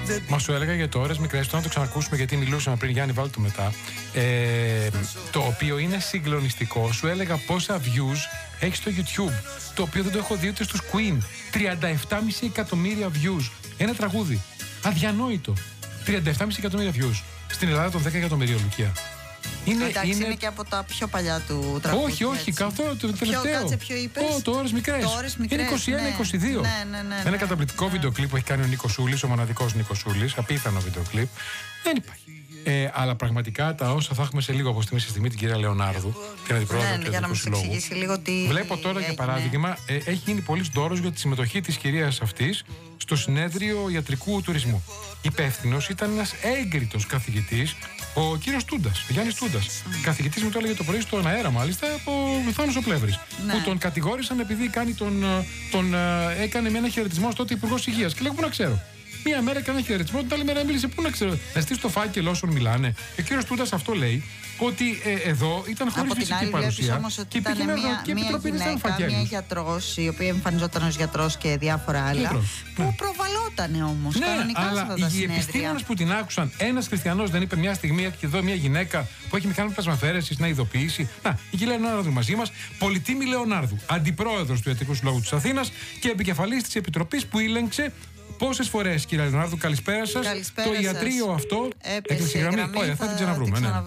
Μα σου έλεγα για το ώρες μικρές, τώρα να το ξανακούσουμε γιατί μιλούσαμε πριν, Γιάννη, βάλτε το μετά. Το οποίο είναι συγκλονιστικό. Σου έλεγα πόσα views έχει στο YouTube. Το οποίο δεν το έχω δει ούτε στους Queen. 37,5 εκατομμύρια views. Ένα τραγούδι. Αδιανόητο. 37,5 εκατομμύρια views. Στην Ελλάδα των 10 εκατομμυρίων, Λουκία. Εντάξει, είναι και από τα πιο παλιά του τραγούδια. Όχι, καθόλου το τελευταίο. Κάτσε, ποιο είπες? Το Ώρες Μικρές. Είναι 21-22. Ναι. Ένα καταπληκτικό βίντεο κλιπ που έχει κάνει ο Νίκος Σούλης, ο μοναδικός Νίκος Σούλης. Απίθανο βίντεο κλιπ. Δεν υπάρχει. Αλλά πραγματικά τα όσα θα έχουμε σε λίγο από στιγμή σε στιγμή την κυρία Λεωνάρδου, την αντιπρόεδρο του Εθνικού Συλλόγου. Βλέπω τώρα για παράδειγμα, έχει γίνει πολύς ντόρος για τη συμμετοχή της κυρίας αυτής στο συνέδριο ιατρικού τουρισμού. Υπεύθυνος ήταν ένας έγκριτος καθηγητής, ο κύριος Τούντας, ο Γιάννης Τούντας. Καθηγητής, μου το έλεγε το πρωί στον αέρα, μάλιστα, από Θάνος ο Πλεύρης. Που τον κατηγόρησαν επειδή έκανε με ένα χαιρετισμό τότε Υπουργός Υγείας. Και λέγω, πού να ξέρω. Μία μέρα έκανε ένα χαιρετισμό, την άλλη μέρα μίλησε. Πού να ξέρω. Να στήσει το φάκελο όσων μιλάνε. Και ο κύριος Τούντας αυτό λέει, ότι εδώ ήταν χωρίς φυσική παρουσία. Και υπήρχε μια γιατρός, η οποία εμφανιζόταν ως γιατρός και διάφορα άλλα. Που προβαλότανε όμως. Ναι, αλλά οι επιστήμονες που την άκουσαν, ένας χριστιανός δεν είπε μια στιγμή, έχει εδώ μια γυναίκα που έχει μηχάνημα πλασμαφέρεσης να ειδοποιήσει. Να, η κυρία Λεωνάρδου μαζί μας, Πολυτίμη Λεωνάρδου, αντιπρόεδρος του Ιατρικού Συλλόγου της Αθήνας και επικεφαλής της Επιτροπής που ήλεγξε. Πόσες φορές, κύριε Λεωνάρδου, καλησπέρα σας. Καλησπέρα το σας. ιατρείο αυτό. Έκλεισε η γραμμή. Ωραία, θα την ξαναβρούμε. Ναι.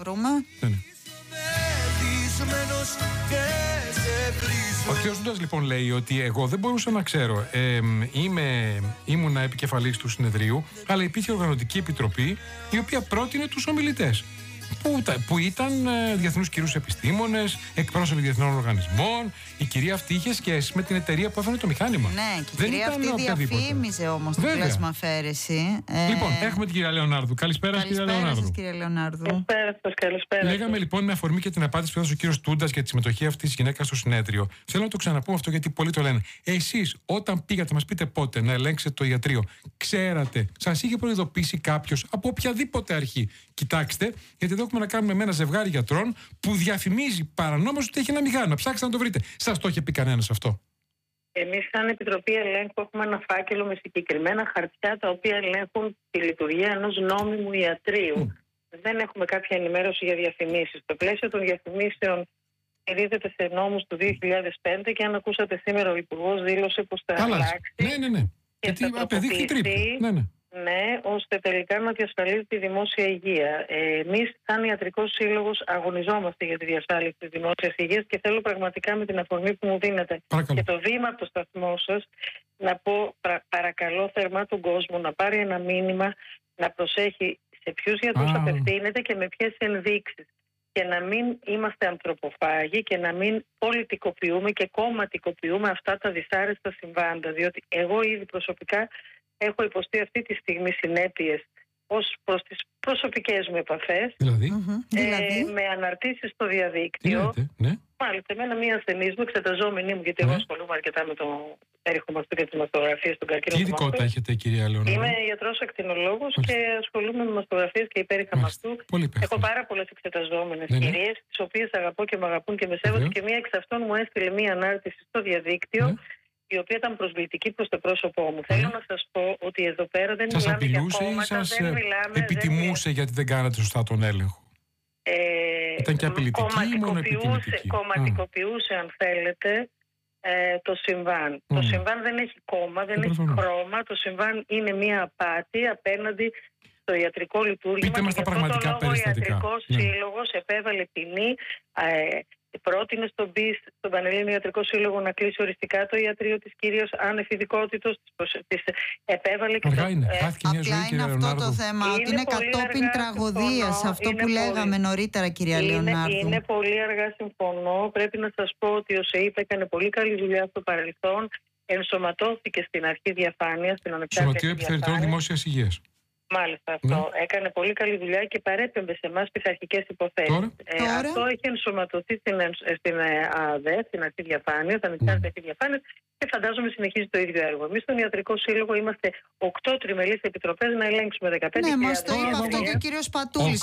Ο κ. Ζούντας λοιπόν λέει ότι εγώ δεν μπορούσα να ξέρω. Ήμουνα επικεφαλής του συνεδρίου, αλλά υπήρχε οργανωτική επιτροπή η οποία πρότεινε τους ομιλητές. Που ήταν διεθνούς κυρίους επιστήμονες, εκπρόσωποι διεθνών οργανισμών. Η κυρία αυτή είχε σχέση με την εταιρεία που έφερε το μηχάνημα. Ναι, και η κυρία αυτή διαφήμιζε όμως την πλασμαφέρεση. Λοιπόν, έχουμε την κυρία Λεωνάρδου. Καλησπέρα, κυρία Λεωνάρδου. Καλησπέρα. Λέγαμε λοιπόν με αφορμή και την απάντηση που έδωσε ο κύριος Τούντας για τη συμμετοχή αυτής της γυναίκας στο συνέδριο. Θέλω να το ξαναπούμε αυτό γιατί πολλοί το λένε. Εσείς όταν πήγατε, μας πείτε πότε να ελέγξετε το ιατρείο, ξέρατε, σας είχε προειδοποιήσει κάποιος από οποιαδήποτε αρχή? Κοιτάξτε, γιατί εδώ έχουμε να κάνουμε με ένα ζευγάρι γιατρών που διαφημίζει παρανόμως ότι έχει ένα μηχάνημα. Ψάξτε να το βρείτε. Σας το είχε πει κανένας αυτό? Εμείς, σαν Επιτροπή Ελέγχου, έχουμε ένα φάκελο με συγκεκριμένα χαρτιά τα οποία ελέγχουν τη λειτουργία ενός νόμιμου ιατρείου. Δεν έχουμε κάποια ενημέρωση για διαφημίσεις. Το πλαίσιο των διαφημίσεων στηρίζεται σε νόμους του 2005 και αν ακούσατε σήμερα ο Υπουργός δήλωσε πως θα αλλάξει. Ναι. Γιατί απεδείχθη τρύπη. Ναι, ώστε τελικά να διασφαλίζει τη δημόσια υγεία. Εμείς, σαν Ιατρικός Σύλλογος, αγωνιζόμαστε για τη διασφάλιση της δημόσιας υγείας και θέλω πραγματικά με την αφορμή που μου δίνετε και το βήμα από το σταθμό σας να πω παρακαλώ θερμά τον κόσμο να πάρει ένα μήνυμα, να προσέχει σε ποιους γιατρούς απευθύνεται και με ποιες ενδείξεις. Και να μην είμαστε ανθρωποφάγοι και να μην πολιτικοποιούμε και κομματικοποιούμε αυτά τα δυσάρεστα συμβάντα. Διότι εγώ ήδη προσωπικά έχω υποστεί αυτή τη στιγμή συνέπειες ως προς τις προσωπικές μου επαφές. Δηλαδή? Με αναρτήσεις στο διαδίκτυο. Ναι. Μάλιστα, εμένα μία ασθενής μου, εξεταζόμενη μου, γιατί εγώ ασχολούμαι αρκετά με το έριχο μαστού και τις μαστογραφίες στον καρκίνο. Τι ειδικότητα έχετε, κυρία Λεωνάρδου? Είμαι ιατρός ακτινολόγος και ασχολούμαι με μαστογραφίες και υπέρηχα μαστού. Έχω πάρα πολλές εξεταζόμενες κυρίες, τις οποίες αγαπώ και με αγαπούν και με σέβονται, και μία εξ αυτών μου έστειλε μία ανάρτηση στο διαδίκτυο, η οποία ήταν προσβλητική προς το πρόσωπό μου. Θέλω να σας πω ότι εδώ πέρα δεν μιλάμε για κόμματα, σας επιτιμούσε γιατί δεν κάνατε σωστά τον έλεγχο? Ήταν και απειλητική ή μόνο επιτιμητική? Κομματικοποιούσε, αν θέλετε, το συμβάν. Το συμβάν δεν έχει κόμμα, δεν έχει χρώμα. Το συμβάν είναι μια απάτη απέναντι στο ιατρικό λειτουργήμα. Πείτε μας τα πραγματικά περιστατικά. Ο Ιατρικός Σύλλογος επέβαλε ποινή, πρότεινε στον Πανελλήνιο Ιατρικό Σύλλογο να κλείσει οριστικά το ιατρείο της κυρίως ανεφηδικότητος, της επέβαλε και αργά είναι. Απλά είναι αυτό το θέμα, ότι είναι κατόπιν τραγωδίας, αυτό που λέγαμε νωρίτερα, κυρία Λεωνάρδου. Είναι πολύ αργά, συμφωνώ. Πρέπει να σας πω ότι ο ΣΕΙΠ έκανε πολύ καλή δουλειά στο παρελθόν, ενσωματώθηκε στην αρχή διαφάνειας, στην ανεξάρτητη Σωματείο Επιθεωρητών Δημόσιας Υγείας. Μάλιστα, αυτό. Έκανε πολύ καλή δουλειά και παρέπεμπε σε εμάς πειθαρχικές υποθέσεις. Αυτό έχει ενσωματωθεί στην ΑΔΕ, στην αρχή διαφάνεια, στην ανεξάρτητη διαφάνεια, και φαντάζομαι συνεχίζει το ίδιο έργο. Εμείς στον Ιατρικό Σύλλογο είμαστε 8 τριμελείς επιτροπές να ελέγξουμε 15.000. Ναι, μας το είπε αυτό και ο κύριος Πατούλης.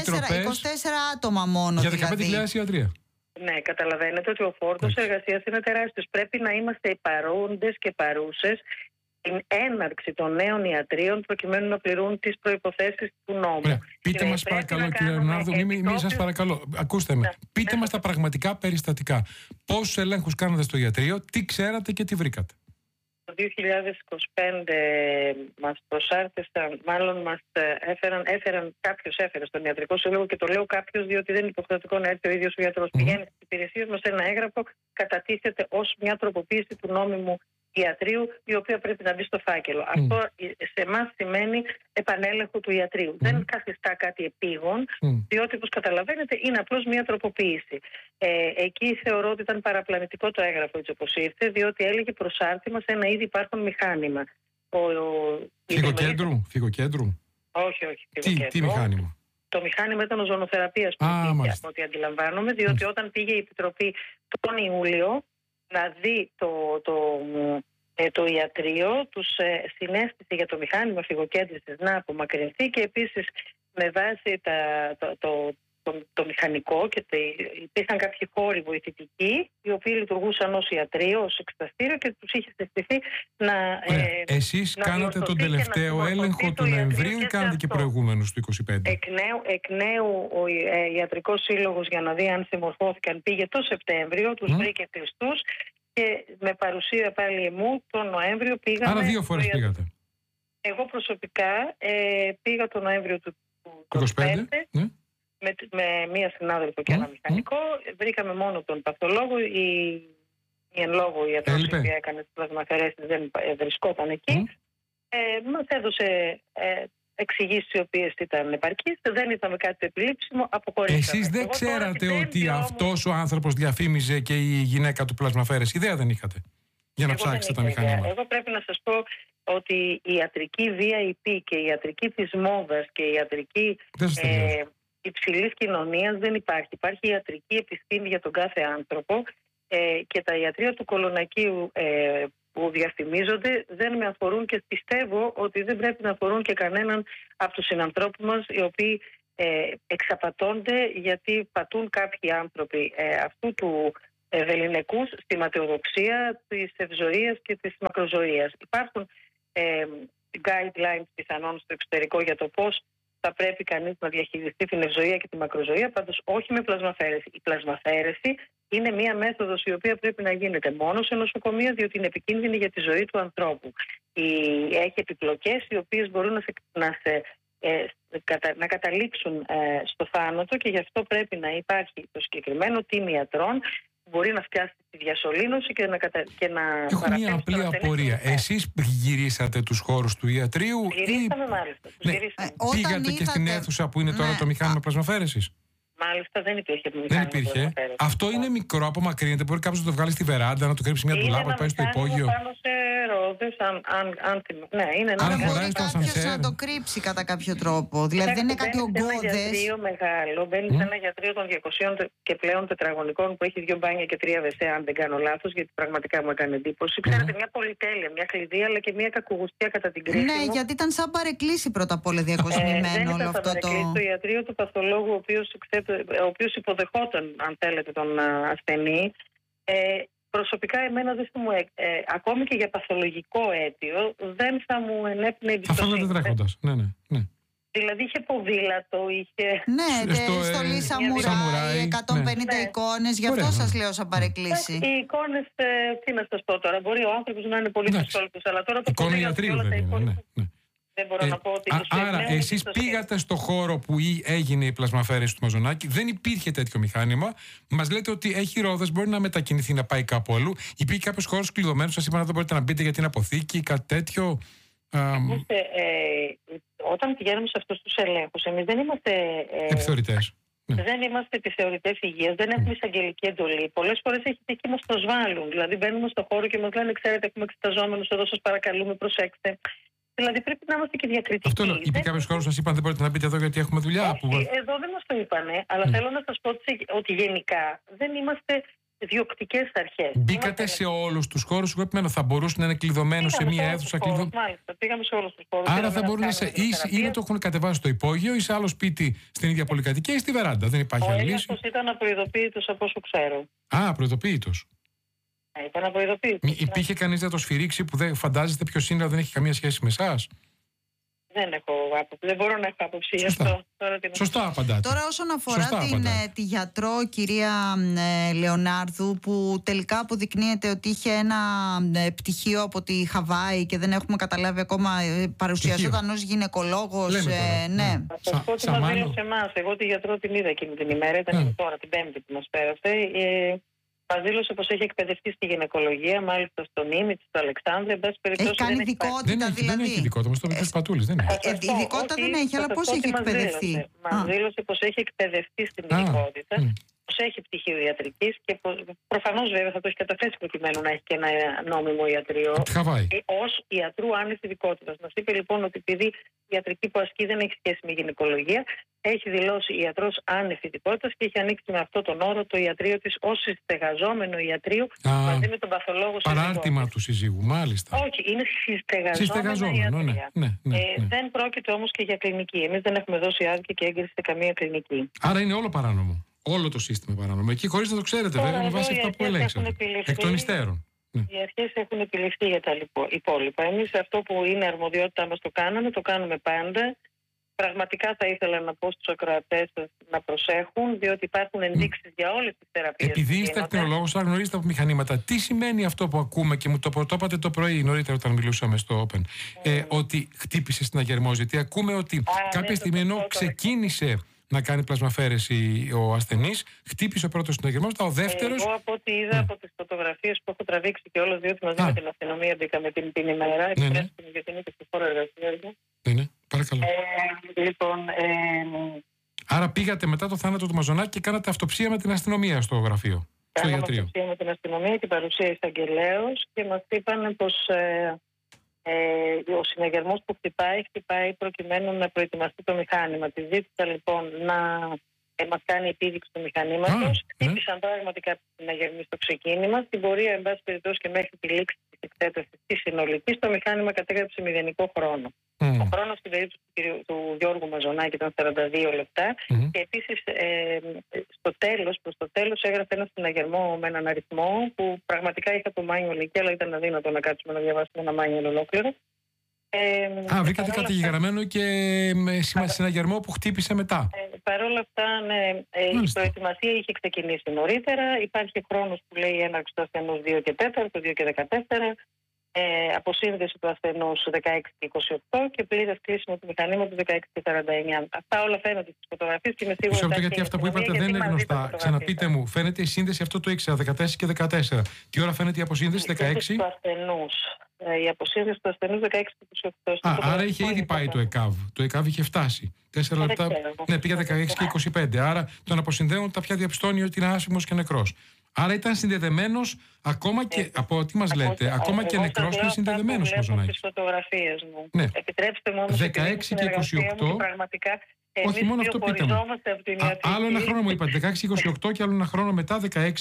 24 άτομα μόνο. Για 15.000 ιατρία. Ναι, καταλαβαίνετε ότι ο φόρτος εργασίας είναι τεράστιος. Πρέπει να είμαστε παρόντες και παρούσες την έναρξη των νέων ιατρίων προκειμένου να πληρούν τις προϋποθέσεις του νόμου. Ωραία. Πείτε μας παρακαλώ, κύριε Λεωνάρδου, μην σας παρακαλώ, ακούστε με. Πείτε μας τα πραγματικά περιστατικά. Πόσους ελέγχους κάνατε στο ιατρείο, τι ξέρατε και τι βρήκατε? Το 2025 μας προσάρτησαν, μάλλον μας κάποιος έφερε στον Ιατρικό Σύλλογο, και το λέω κάποιος διότι δεν είναι υποχρεωτικό να έρθει ο ίδιος ο γιατρός. Πηγαίνει στις υπηρεσίες μας, ένα έγγραφο κατατίθεται ως μια τροποποίηση του νόμιμου ιατρίου, η οποία πρέπει να μπει στο φάκελο. Αυτό σε εμάς σημαίνει επανέλεγχο του ιατρίου. Δεν καθιστά κάτι επίγον, διότι όπως καταλαβαίνετε είναι απλώς μια τροποποίηση. Εκεί θεωρώ ότι ήταν παραπλανητικό το έγγραφο έτσι όπως ήρθε, διότι έλεγε προσάρτημα σε ένα ήδη υπάρχον μηχάνημα. Φυγοκέντρου. Όχι. Τι μηχάνημα? Το μηχάνημα ήταν οζονοθεραπείας που πήγε, από ό,τι αντιλαμβάνομαι, διότι όταν πήγε η Επιτροπή τον Ιούλιο να δει το ιατρείο, τους συνέστησε για το μηχάνημα φυγοκέντρησης να απομακρυνθεί, και επίσης με βάση το μηχανικό, και υπήρχαν κάποιοι χώροι βοηθητικοί οι οποίοι λειτουργούσαν ως ιατρείο, ως εξεταστήριο, και τους είχε συστηθεί να... Εσείς κάνατε τον τελευταίο έλεγχο του Νοεμβρίου ή κάνατε και προηγούμενους του 25? Εκ νέου ο Ιατρικός Σύλλογος, για να δει αν συμμορφώθηκαν, πήγε το Σεπτέμβριο, τους βρήκε κλειστούς, και με παρουσία πάλι μου τον Νοέμβριο πήγαμε... Άρα 2 φορές πήγατε. Εγώ προσωπικά πήγα τον Νοέμβριο του 25, με μία συνάδελφο και ένα μηχανικό. Βρήκαμε μόνο τον παθολόγο. Η εν λόγω ιατρός που έκανε τις πλασμαφαιρέσεις δεν βρισκόταν εκεί. Μας έδωσε εξηγήσεις οι οποίες ήταν επαρκείς. Δεν είδαμε κάτι επιλήψιμο. Αποχωρήσαμε. Εσείς δεν ξέρατε ότι αυτός ο άνθρωπος διαφήμιζε και η γυναίκα του πλασμαφέρες? Ιδέα δεν είχατε για να ψάξετε τα μηχανήματα? Εγώ πρέπει να σας πω ότι η ιατρική VIP και η ιατρική της μόδας και η ιατρική υψηλής κοινωνίας δεν υπάρχει. Υπάρχει ιατρική επιστήμη για τον κάθε άνθρωπο, και τα ιατρεία του Κολονακίου που διαφημίζονται δεν με αφορούν, και πιστεύω ότι δεν πρέπει να αφορούν και κανέναν από τους συνανθρώπους μας, οι οποίοι εξαπατώνται γιατί πατούν κάποιοι άνθρωποι αυτού του βεληνικούς στη ματαιοδοξία της ευζοίας και της μακροζωίας. Υπάρχουν guidelines πιθανόν στο εξωτερικό για το πώς θα πρέπει κανείς να διαχειριστεί την ευζοία και τη μακροζωία, πάντως όχι με πλασμαφέρεση. Η πλασμαφέρεση είναι μία μέθοδος η οποία πρέπει να γίνεται μόνο σε νοσοκομεία, διότι είναι επικίνδυνη για τη ζωή του ανθρώπου. Έχει επιπλοκές οι οποίες μπορούν να καταλήξουν στο θάνατο, και γι' αυτό πρέπει να υπάρχει το συγκεκριμένο team ιατρών που μπορεί να φτιάσει τη διασωλήνωση και να Έχω μια απλή απορία. Εσείς γυρίσατε τους χώρους του ιατρίου? Γυρίσαμε, μάλιστα. Πήγατε και στην αίθουσα που είναι τώρα το μηχάνημα πλασμαφέρεσης? Μάλιστα, δεν υπήρχε. Δεν υπήρχε. Αυτό είναι μικρό, απομακρύνεται. Μπορεί κάποιος να το βγάλει στη βεράντα, να το κρύψει μια ντουλάπα, πάει στο υπόγειο. Πάνω σε ρόδες, ναι, είναι ένα μπορεί κάποιος να το κρύψει κατά κάποιο τρόπο. Δηλαδή δεν είναι κάτι ογκώδες. Ένα γιατρείο μεγάλο, μπαίνει σε ένα γιατρείο των 200 και πλέον τετραγωνικών που έχει 2 μπάνια και 3 WC, αν δεν κάνω λάθος, γιατί πραγματικά μου έκανε εντύπωση. Ξέρετε, μια πολυτέλεια, μια κλειδί, αλλά και μια κακουγουστία κατά την κρίση. Ναι, γιατί ήταν σαν παρεκκλήσι πρώτα απ' όλα διακοσμημένο όλο αυτό το. Το ιατρείο του παθολόγου, ο οποίος υποδεχόταν, αν θέλετε, τον ασθενή, προσωπικά εμένα δεν θα μου ακόμη και για παθολογικό αίτιο δεν θα μου ενέπνε εμπιστοσύνη. Αυτό δεν τρέχοντας. Ναι. Δηλαδή είχε ποδήλατο, είχε... Ναι, στολή σαμουράι, 150 εικόνες, γι' αυτό σας λέω σαν παρεκκλήση. Οι εικόνες, τι να σας πω τώρα, μπορεί ο άνθρωπος να είναι πολύ δυσκόλητος, αλλά τώρα το ποδήλατο και όλα τα υπόλοιπα... Δεν μπορώ να πω ότι άρα, εσείς πήγατε στο χώρο που έγινε η πλασμαφέρεση του Μαζονάκη, δεν υπήρχε τέτοιο μηχάνημα. Μας λέτε ότι έχει ρόδες, μπορεί να μετακινηθεί, να πάει κάπου αλλού. Υπήρχε κάποιος χώρος κλειδωμένος, σας είπαν να δεν μπορείτε να μπείτε για την αποθήκη, κάτι τέτοιο? Όταν πηγαίνουμε σε αυτούς τους ελέγχους, εμείς δεν είμαστε επιθεωρητές. Δεν είμαστε επιθεωρητές υγείας, δεν έχουμε εισαγγελική εντολή. Πολλές φορές έχει τύχει μας το σβάλουν. Δηλαδή, μπαίνουμε στο χώρο και μας λένε: ξέρετε, έχουμε εξεταζόμενους εδώ, σας παρακαλούμε, προσέξτε. Δηλαδή πρέπει να είμαστε και διακριτικοί. Αυτό είπε κάποιος χώρος, σας είπαν δεν μπορείτε να μπείτε εδώ γιατί έχουμε δουλειά? Εδώ δεν μας το είπανε, αλλά θέλω να σας πω ότι γενικά δεν είμαστε διοκτικές αρχές. Μπήκατε σε όλους τους χώρους, θα μπορούσε να είναι κλειδωμένο σε μία αίθουσα? Μάλιστα, πήγαμε σε όλους τους χώρους. Άρα θα μπορούν ή να το έχουν κατεβάσει στο υπόγειο ή σε άλλο σπίτι στην ίδια πολυκατοικία ή στη βεράντα. Δεν υπάρχει άλλη λύση. Ο έλεγχος ήταν απροειδοποίητος από όσο ξέρω. Απροειδοποίητος. Ήταν προειδοποίηση. Υπήρχε κανείς να το σφυρίξει που δεν φαντάζεστε ποιος είναι, δεν έχει καμία σχέση με εσάς? Δεν έχω άποψη. Δεν μπορώ να έχω άποψη γι' αυτό. Σωστά απαντάτε. Τώρα, όσον αφορά τη γιατρό, κυρία Λεωνάρδου, που τελικά αποδεικνύεται ότι είχε ένα πτυχίο από τη Χαβάη και δεν έχουμε καταλάβει ακόμα, παρουσιαζόταν ως γυναικολόγος. Ναι. Θα σας πω τι μας δήλωσε εμάς. Εγώ τη γιατρό την είδα εκείνη την ημέρα. Ήταν τώρα την Πέμπτη που μας πέρασε. Μας δήλωσε πως έχει εκπαιδευτεί στη γυναικολογία, μάλιστα στον Ήμιτ, στο Αλεξάνδρεια. Έχει κάνει ειδικότητα, δηλαδή. Δεν έχει ειδικότητα, όμως το είπε Πατούλης, δεν έχει. Ειδικότητα δεν έχει, αλλά πώς έχει εκπαιδευτεί? Μας δήλωσε πως έχει εκπαιδευτεί στην ειδικότητα, πως έχει πτυχίο ιατρικής και προφανώς βέβαια θα το έχει καταθέσει προκειμένου να έχει και ένα νόμιμο ιατρείο. Ως ιατρού άνευ ειδικότητας. Μας είπε λοιπόν ότι επειδή η ιατρική που ασκεί δεν έχει σχέση με γυναικολογία, έχει δηλώσει ιατρός άνευ ειδικότητας και έχει ανοίξει με αυτό τον όρο το ιατρείο της ως συστεγαζόμενο ιατρείο μαζί με τον παθολόγο. Παράρτημα του συζύγου, μάλιστα. Όχι, είναι συστεγαζόμενο. Ναι. Δεν πρόκειται όμως και για κλινική. Εμείς δεν έχουμε δώσει άδεια και έγκριση σε καμία κλινική. Άρα είναι όλο παράνομο. Όλο το σύστημα παράνομο. Εκεί χωρίς να το ξέρετε, βέβαια, με βάση αυτά που ελέγξατε. Εκ των υστέρων. Οι αρχές έχουν επιληφθεί για τα υπόλοιπα. Εμείς αυτό που είναι αρμοδιότητά μας το κάνουμε πάντα. Πραγματικά θα ήθελα να πω στους ακροατές να προσέχουν, διότι υπάρχουν ενδείξεις για όλες τις θεραπείες. Επειδή είστε ακτινολόγος, αλλά γνωρίζετε από μηχανήματα, τι σημαίνει αυτό που ακούμε και μου το είπατε το πρωί, νωρίτερα όταν μιλούσαμε στο Open, ότι χτύπησε συναγερμό? Γιατί ακούμε ότι κάποια στιγμή ενώ ξεκίνησε να κάνει πλασμαφέρεση ο ασθενής, χτύπησε ο πρώτος συναγερμός, ο δεύτερος. Εγώ από ό,τι είδα από τις φωτογραφίες που έχω τραβήξει και όλες, διότι μαζί με την αστυνομία μπήκαμε την ημέρα, επιτρέψτε μου γιατί είναι και στη χώρα εργασίας. Ναι, παρακαλώ. Λοιπόν, άρα πήγατε μετά το θάνατο του Μαζονάκη και κάνατε αυτοψία με την αστυνομία στο γραφείο, στο ιατρείο? Αυτοψία με την αστυνομία και παρουσία εισαγγελέως και μας είπαν πως ο συναγερμός που χτυπάει προκειμένου να προετοιμαστεί το μηχάνημα. Τη ζήτησα λοιπόν να μας κάνει επίδειξη του μηχανήματος. Χτύπησαν πραγματικά τη συναγερμή στο ξεκίνημα. Στην πορεία, εν πάση περιπτώσει και μέχρι τη λήξη της εξέτασης της συνολικής, το μηχάνημα κατέγραψε μηδενικό χρόνο. Ο χρόνος στην περίπτωση του Γιώργου Μαζονάκη ήταν 42 λεπτά και επίσης προς το τέλος έγραφε ένα συναγερμό με έναν αριθμό που πραγματικά είχα το μάνιουαλ εκεί, αλλά ήταν αδύνατο να κάτσουμε να διαβάσουμε ένα μάνιουαλ ολόκληρο. Βρήκατε καταγεγραμμένο και συναγερμό που χτύπησε μετά. Παρ' όλα αυτά, ναι, η προετοιμασία είχε ξεκινήσει νωρίτερα. Υπάρχει χρόνος που λέει έναρξη του ασθενούς 2 και 4, 2 και 14. Αποσύνδεση του ασθενούς 16 και 28 και πλήρες κλείσιμο του μηχανήματος 16 και 49. Αυτά όλα φαίνονται στις φωτογραφίες και είμαι σίγουρη ότι. Γιατί αυτά που είπατε δεν είναι γνωστά. Ξαναπείτε μου, φαίνεται η σύνδεση, αυτό το ήξερα, 14 και 14. Τι ώρα φαίνεται η αποσύνδεση, 16? Η αποσύνδεση του ασθενούς 16 και 28. Άρα είχε ήδη πάει το ΕΚΑΒ. Το ΕΚΑΒ είχε φτάσει. 4 λεπτά. Ναι, πήγα 16 και 25. Άρα τον αποσυνδέουν, τα πια διαπιστώνει ότι είναι άσημος και νεκρός. Άρα ήταν συνδεδεμένος ακόμα και, από τι μας λέτε, ακόμα και νεκρός ήταν συνδεδεμένος ο Μαζονάκης. Στις φωτογραφίες μου. Ναι. Επιτρέψτε μου όμως 16 και 28. Όχι μόνο αυτό πείτε μου. Άλλο ένα χρόνο μου είπατε, 16 και 28 και άλλο ένα χρόνο μετά 16.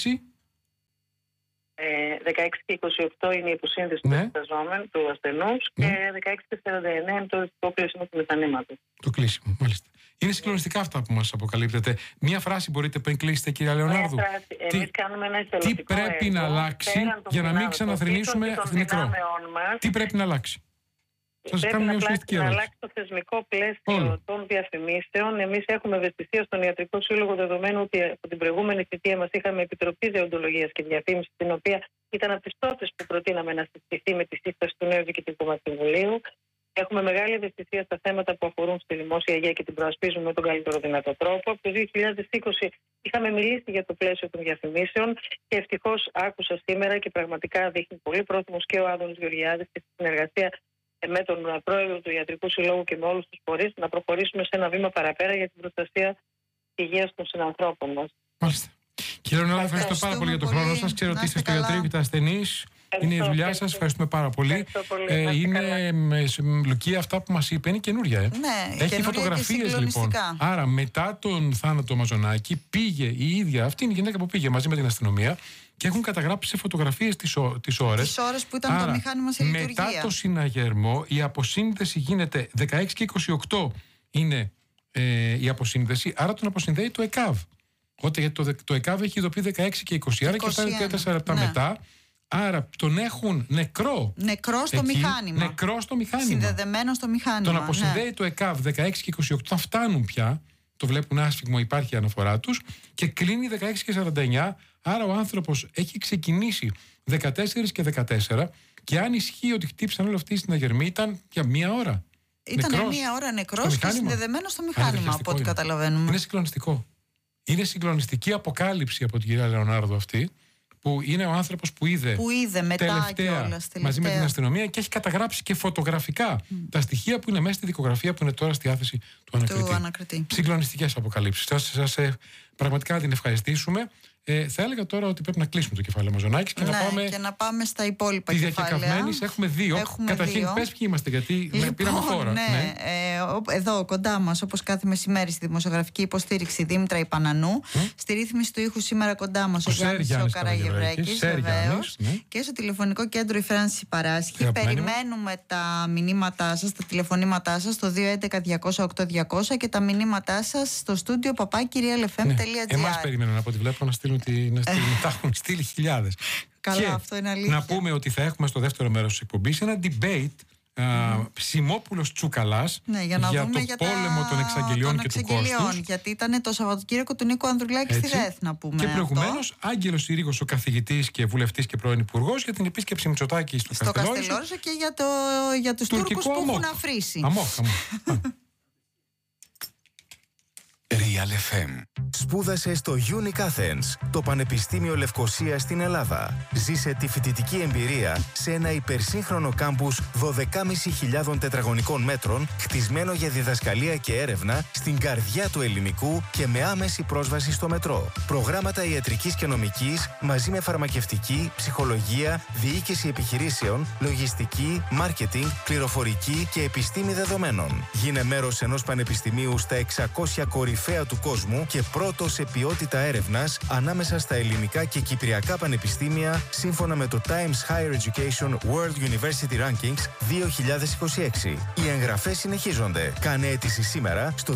16 και 28 είναι η υποσύνδεση του ασθενούς και 16 και 49 είναι το κλείσιμο του μηχανήματος. Το κλείσιμο, μάλιστα. Είναι συγκλονιστικά αυτά που μας αποκαλύπτετε. Μία φράση μπορείτε πριν κλείσετε, κυρία Λεωνάρδου? Τι πρέπει να αλλάξει για να μην ξαναθρηνήσουμε νεκρό? Τι πρέπει να αλλάξει? Σας κάνω μια ουσιαστική ερώτηση. Να αλλάξει το θεσμικό πλαίσιο των διαφημίσεων. Εμείς έχουμε ευαισθησία στον Ιατρικό Σύλλογο, δεδομένου ότι από την προηγούμενη θητεία μας είχαμε Επιτροπή Δεοντολογίας και Διαφήμισης, την οποία ήταν από τις πρώτες που προτείναμε να συστηθεί με τη σύσταση του νέου Διοικητικού μας Συμβουλίου. Έχουμε μεγάλη ευαισθησία στα θέματα που αφορούν στη δημόσια υγεία και την προασπίζουμε με τον καλύτερο δυνατό τρόπο. Από το 2020 είχαμε μιλήσει για το πλαίσιο των διαφημίσεων και ευτυχώς άκουσα σήμερα και πραγματικά δείχνει πολύ πρόθυμος και ο Άδωνης Γεωργιάδης και στη συνεργασία με τον πρόεδρο του Ιατρικού Συλλόγου και με όλους τους φορείς να προχωρήσουμε σε ένα βήμα παραπέρα για την προστασία της υγείας των συνανθρώπων μας. Μάλιστα. Κύριε Λεωνάρδου, ευχαριστώ πάρα πολύ για τον χρόνο σας. Ξέρω ότι είστε στο ιατρείο και είστε ασθενείς. Είναι η δουλειά σας. Ευχαριστούμε πάρα πολύ. Είναι Λουκία, αυτά που μας είπε είναι καινούρια. Ναι, έχει φωτογραφίες λοιπόν. Άρα μετά τον θάνατο Μαζονάκη πήγε η ίδια, αυτή είναι η γυναίκα που πήγε μαζί με την αστυνομία και έχουν καταγράψει σε φωτογραφίες τις ώρες. Τις ώρες που ήταν το μηχάνημα σε λειτουργία. Μετά το συναγερμό η αποσύνδεση γίνεται 16 και 28 είναι η αποσύνδεση, άρα τον αποσυνδέει το ΕΚΑΒ. Γιατί το ΕΚΑΒ έχει ειδοποιεί 16 και 20, άρα και πάει 4 λεπτά μετά. Άρα τον έχουν νεκρό. Νεκρό στο μηχάνημα. Νεκρό στο μηχάνημα. Συνδεδεμένο στο μηχάνημα. Τον αποσυνδέει το ΕΚΑΒ 16 και 28. Θα φτάνουν πια. Το βλέπουν άσφιγμο, υπάρχει η αναφορά τους. Και κλείνει 16 και 49. Άρα ο άνθρωπος έχει ξεκινήσει 14 και 14. Και αν ισχύει ότι χτύπησαν όλοι αυτοί στην Αγερμή, ήταν για μία ώρα. Ήταν μία ώρα νεκρός και συνδεδεμένος στο μηχάνημα, από ό,τι καταλαβαίνουμε. Είναι συγκλονιστικό. Είναι συγκλονιστική αποκάλυψη από την κυρία Λεωνάρδου αυτή, που είναι ο άνθρωπος που είδε μετά τελευταία μαζί με την αστυνομία και έχει καταγράψει και φωτογραφικά τα στοιχεία που είναι μέσα στη δικογραφία που είναι τώρα στη διάθεση του ανακριτή. Συγκλονιστικές αποκαλύψεις. Σας πραγματικά να την ευχαριστήσουμε. Θα έλεγα τώρα ότι πρέπει να κλείσουμε το κεφάλαιο Μαζονάκης και να πάμε στα υπόλοιπα κεφάλαια. Τη διακεκαυμένης έχουμε δύο. Καταρχήν, πες ποιοι είμαστε, γιατί πήραμε φόρα. Ναι. Εδώ κοντά μας, όπως κάθε μεσημέρι, στη δημοσιογραφική υποστήριξη Δήμητρα Ιπανανού. Στη ρύθμιση του ήχου σήμερα κοντά μας ο Γιάννης ο Καραγευρέκης, βεβαίως. Και στο τηλεφωνικό κέντρο η Φράνση Παράσχη. Περιμένουμε τα μηνύματά σας, τα τηλεφωνήματά σας στο 211-200-8200 και τα μηνύματά σας στο στούντιο papakirialfm.gr. Εμάς περιμένουν από ό,τι βλέπω να στείλουν τα έχουν στείλει χιλιάδες. Καλά, και αυτό είναι αλήθεια. Να πούμε ότι θα έχουμε στο δεύτερο μέρος της εκπομπής ένα debate Ψημόπουλος Τσούκαλας για το πόλεμο των εξαγγελιών και του κόστους. Γιατί ήταν το Σαββατοκύριακο του Νίκου Ανδρουλάκη στη ΔΕΘ, να πούμε. Και προηγουμένως Άγγελος Συρίγος, ο καθηγητής και βουλευτής και πρώην υπουργός, για την επίσκεψη Μητσοτάκη στο Καστελόριζο και για τους Τούρκους που έχουν αφρίσει. Real FM. Σπούδασε στο Unique Athens, το Πανεπιστήμιο Λευκωσίας στην Ελλάδα. Ζήσε τη φοιτητική εμπειρία σε ένα υπερσύγχρονο κάμπους 12.500 τετραγωνικών μέτρων, χτισμένο για διδασκαλία και έρευνα στην καρδιά του ελληνικού και με άμεση πρόσβαση στο μετρό. Προγράμματα ιατρικής και νομικής, μαζί με φαρμακευτική, ψυχολογία, διοίκηση επιχειρήσεων, λογιστική, μάρκετινγκ, πληροφορική και επιστήμη δεδομένων. Γίνε μέρος ενός πανεπιστημίου στα 600 κορυφαία του κόσμου και πρώτο σε ποιότητα έρευνας ανάμεσα στα ελληνικά και κυπριακά πανεπιστήμια, σύμφωνα με το Times Higher Education World University Rankings 2026. Οι εγγραφές συνεχίζονται. Κάνε αίτηση σήμερα στο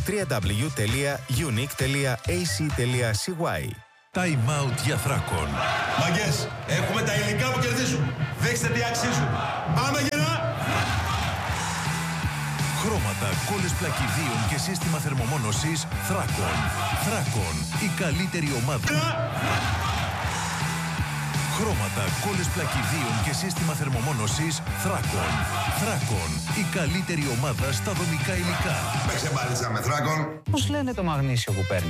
www.unique.ac.cy. Time out για Θράκον. Μαγκές, έχουμε τα υλικά που κερδίζουν. Δείξτε τι αξίζουν. Πάμε γερά! Χρώματα, κόλλες πλακιδίων και σύστημα θερμομόνωσης Θράκον. Θράκον, η καλύτερη ομάδα. Χρώματα, κόλλες πλακιδίων και σύστημα θερμομόνωσης Θράκον. Θράκον, η καλύτερη ομάδα στα δομικά υλικά. Παίξε μπάλιτσα με Θράκον. Πώς λένε το μαγνήσιο που παίρνει?